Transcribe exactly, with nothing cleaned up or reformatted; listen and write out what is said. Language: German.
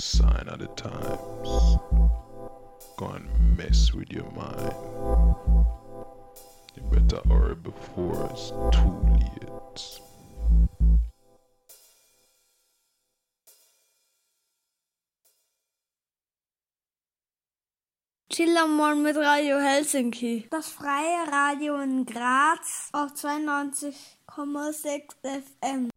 sign of the times. Go and mess with your mind. You better hurry before it's too late. Chillermorgen mit Radio Helsinki. Das freie Radio in Graz auf zweiundneunzig Komma sechs F M.